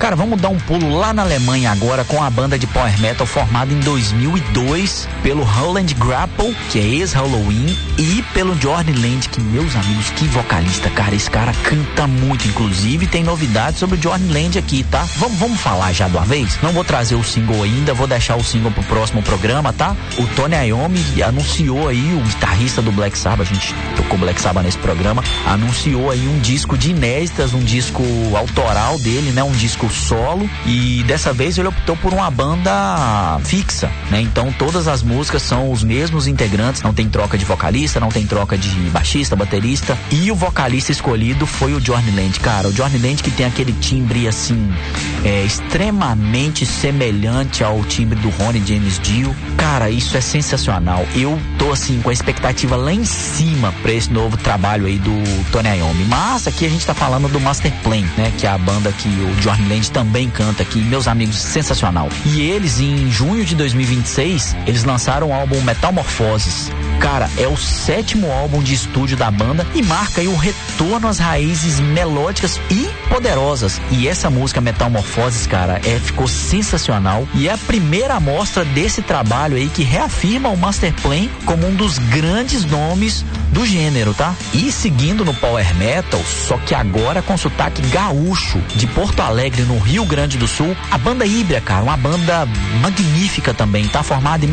Cara, vamos dar um pulo lá na Alemanha agora com a banda de power metal formada em 2002 pelo Roland Grappel, que é ex-Halloween, e pelo Johnny Land, que, meus amigos, que vocalista, cara. Esse cara canta muito, inclusive tem novidades sobre o Johnny Land aqui, tá? Vamos falar já de uma vez? Não vou trazer o single ainda, vou deixar o single pro próximo programa, tá? O Tony Iommi anunciou aí, o guitarrista do Black Sabbath, a gente tocou Black Sabbath nesse programa, anunciou aí um disco de inéditas, um disco autoral dele, né? Um disco solo, e dessa vez ele optou por uma banda fixa, né? Então todas as músicas são os mesmos integrantes, não tem troca de vocalista, não tem troca de baixista, baterista, e o vocalista escolhido foi o Johnny Land, cara. O Johnny Land, que tem aquele timbre assim, extremamente semelhante ao timbre do Ronnie James Dio. Cara, isso é sensacional. Eu tô assim com a expectativa lá em cima pra esse novo trabalho aí do Tony Iommi. Mas aqui a gente tá falando do Masterplan, né? Que é a banda que o Johnny Land também canta aqui, meus amigos, sensacional. E eles, em junho de 2026, eles lançaram o álbum Metamorphoses. Cara, é o 7º álbum de estúdio da banda e marca aí o retorno às raízes melódicas e poderosas. E essa música Metamorphoses, cara, ficou sensacional e é a primeira amostra desse trabalho aí que reafirma o Masterplan como um dos grandes nomes do gênero, tá? E seguindo no Power Metal, só que agora com sotaque gaúcho, de Porto Alegre, no Rio Grande do Sul, a banda Híbrida, cara, uma banda magnífica também, tá? Formada em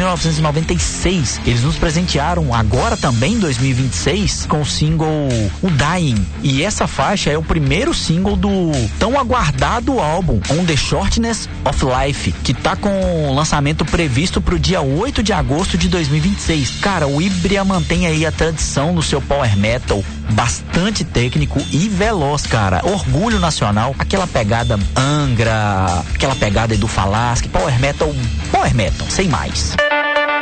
1996. Eles nos presentearam agora também em 2026 com o single O Dying, e essa faixa é o primeiro single do tão aguardado álbum On the Shortness of Life, que tá com lançamento previsto pro dia 8 de agosto de 2026. Cara, o Híbrida mantém aí a tradição no seu Power Metal bastante técnico e veloz, cara. Orgulho nacional, aquela pegada Angra, aquela pegada Edu Falaschi, Power Metal, sem mais.